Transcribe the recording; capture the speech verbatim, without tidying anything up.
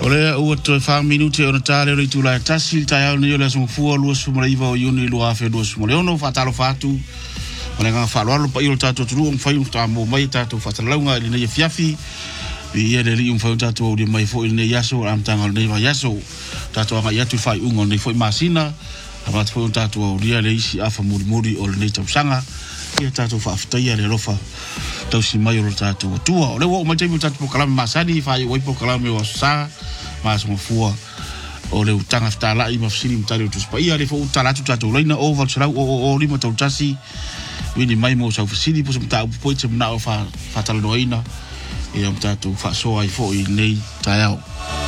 Ole o to fa minute ona tale ri tula tasi ta ya ni ole so fu lu so mo iva o yuni lu afe do so mo ono fa talo fatu ona nga fa lo pa yo tato tu um fa yo ta mo mai tato fa tala nga ni ye fiafi i ele ri um fa tato o di mai fo ni yaso am tanga ni va yaso tato nga yatu fa ungo ni fo masina aba fo tato o dia le isi afa muri muri o ni tsamsanga ia tato fa afta ia le rofa tau si mai o tato tua ole wo mai tato tato kala masani fa yo po kala me o sa mas mo fua o le utanga fta la i mafsiri mtale tu spa ia le fo utala tu tato leina over sala o o lima tau tasi wini mai mo sa fasili po mta po te na fa fa tala noina ia mtato fa so ai fo i nei tayao